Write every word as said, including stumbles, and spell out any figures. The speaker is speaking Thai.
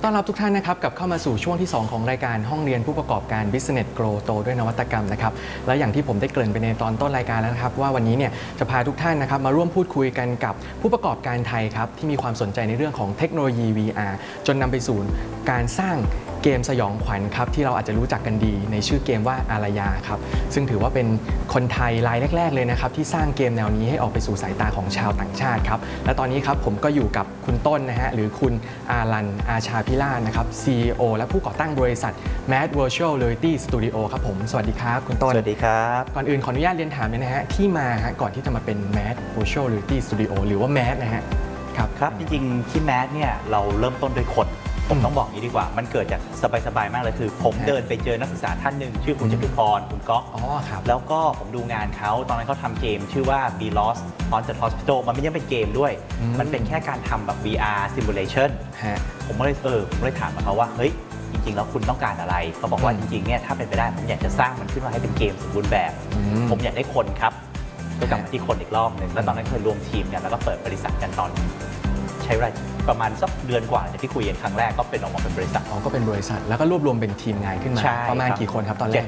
ต้อนรับทุกท่านนะครับกับเข้ามาสู่ช่วงที่สองของรายการห้องเรียนผู้ประกอบการ Business Grow โตด้วยนวัตกรรมนะครับและอย่างที่ผมได้เกริ่นไปในตอนต้นรายการแล้วนะครับว่าวันนี้เนี่ยจะพาทุกท่านนะครับมาร่วมพูดคุยกันกับผู้ประกอบการไทยครับที่มีความสนใจในเรื่องของเทคโนโลยี วี อาร์ จนนำไปสู่การสร้างเกมสยองขวัญครับที่เราอาจจะรู้จักกันดีในชื่อเกมว่าอารยาครับซึ่งถือว่าเป็นคนไทยรายแรกๆเลยนะครับที่สร้างเกมแนวนี้ให้ออกไปสู่สายตาของชาวต่างชาติครับและตอนนี้ครับผมก็อยู่กับคุณต้นนะฮะหรือคุณอารันอาชาพิลาศนะครับ ซี อี โอ และผู้ก่อตั้งบริษัท Mad Virtual Reality Studio ครับผมสวัสดีครับคุณต้นสวัสดีครับก่อนอื่นขออนุญาตเรียนถามเลยนะฮะที่มาฮะก่อนที่จะมาเป็น Mad Virtual Reality Studio หรือว่า Mad นะฮะครับครับจริงๆที่ Mad เนี่ยเราเริ่มต้นด้วยคนผมต้องบอกนี้ดีกว่ามันเกิดจากสบายๆมากเลยคือผมเดินไปเจอนักศึกษาท่านหนึ่งชื่อคุณจตุพรคุณก๊อกอ๋อครับแล้วก็ผมดูงานเขาตอนนั้นเขาทำเกมชื่อว่า Be Lost Haunted Hospital มันไม่ใช่เป็นเกมด้วยมันเป็นแค่การทำแบบ วี อาร์ Simulation ผมก็เลยเออผมเลยถามเขาว่าเฮ้ยจริงๆแล้วคุณต้องการอะไรเขาบอกว่าจริงๆเนี่ยถ้าเป็นไปได้ผมอยากจะสร้างมันขึ้นมาให้เป็นเกมสมบูรณ์แบบผมอยากได้คนครับก็กลับมาที่คนอีกรอบหนึ่งแล้วตอนนั้นเคยรวมทีมกันแล้วก็เปิดบริษัทกันตอนใช้เวลาประมาณสักเดือนกว่าจากที่คุยกันครั้งแรกก็เป็นออกมาเป็นบริษัทอ๋อก็เป็นบริษัทแล้วก็รวบรวมเป็นทีมงานขึ้นมาประมาณกี่คนครับตอนแรก